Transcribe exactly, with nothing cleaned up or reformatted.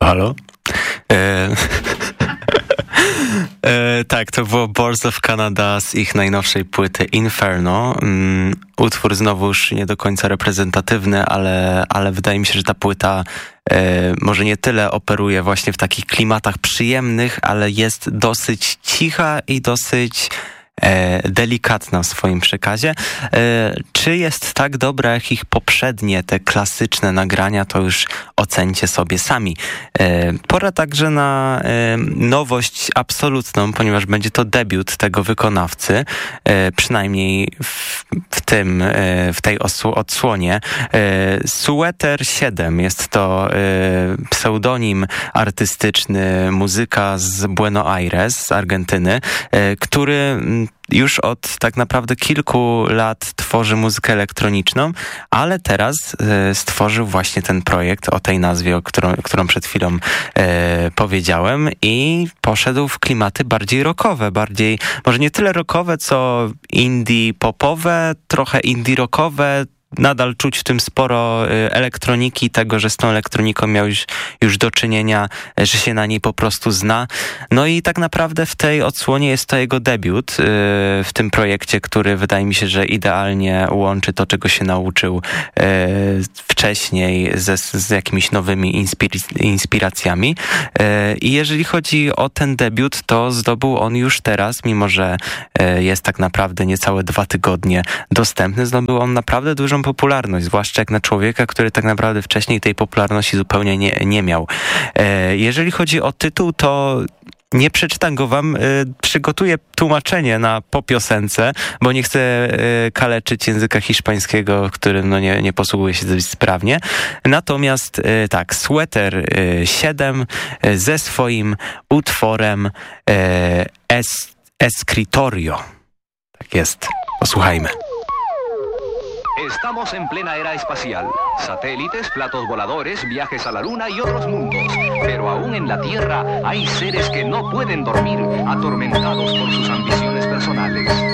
Halo? E... E, tak, to było Boards of Canada z ich najnowszej płyty Inferno. Um, utwór znowuż nie do końca reprezentatywny, ale, ale wydaje mi się, że ta płyta e, może nie tyle operuje właśnie w takich klimatach przyjemnych, ale jest dosyć cicha i dosyć e, delikatna w swoim przekazie. E, czy jest tak dobra jak ich poprzednie, te klasyczne nagrania, to już ocencie sobie sami. E, pora także na e, nowość absolutną, ponieważ będzie to debiut tego wykonawcy, e, przynajmniej w, w tym, e, w tej osu, odsłonie. E, Sweater siedem jest to e, pseudonim artystyczny muzyka z Buenos Aires, z Argentyny, e, który już od tak naprawdę kilku lat tworzy muzykę elektroniczną, ale teraz e, stworzył właśnie ten projekt o tej nazwie, o którą, którą przed chwilą e, powiedziałem, i poszedł w klimaty bardziej rockowe, bardziej, może nie tyle rockowe, co indie popowe, trochę indie rockowe. Nadal czuć w tym sporo elektroniki, tego, że z tą elektroniką miał już, już do czynienia, że się na niej po prostu zna. No i tak naprawdę w tej odsłonie jest to jego debiut yy, w tym projekcie, który wydaje mi się, że idealnie łączy to, czego się nauczył yy, wcześniej ze, z jakimiś nowymi inspir- inspiracjami. Yy, I jeżeli chodzi o ten debiut, to zdobył on już teraz, mimo że yy, jest tak naprawdę niecałe dwa tygodnie dostępny, zdobył on naprawdę dużą popularność, zwłaszcza jak na człowieka, który tak naprawdę wcześniej tej popularności zupełnie nie, nie miał. E, jeżeli chodzi o tytuł, to nie przeczytam go wam, e, przygotuję tłumaczenie na po piosence, bo nie chcę e, kaleczyć języka hiszpańskiego, którym no nie, nie posługuje się dość sprawnie. Natomiast e, tak, Sweater e, siedem e, ze swoim utworem e, es, Escritorio. Tak jest. Posłuchajmy. Estamos en plena era espacial. Satélites, platos voladores, viajes a la luna y otros mundos. Pero aún en la Tierra hay seres que no pueden dormir, atormentados por sus ambiciones personales.